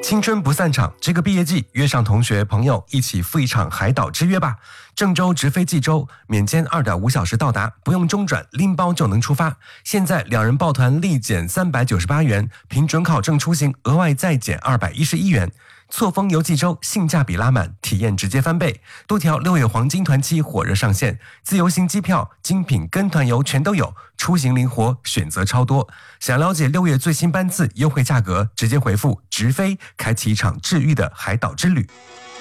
青春不散场，这个毕业季约上同学朋友一起赴一场海岛之约吧。郑州直飞济州，免签2.5小时到达，不用中转，拎包就能出发。现在2人抱团立减398元，凭准考证出行额外再减211元。错峰游济州，性价比拉满，体验直接翻倍。多条6月黄金团期火热上线，自由行机票、精品跟团游全都有，出行灵活，选择超多。想了解6月最新班次优惠价格，直接回复直飞，开启一场治愈的海岛之旅。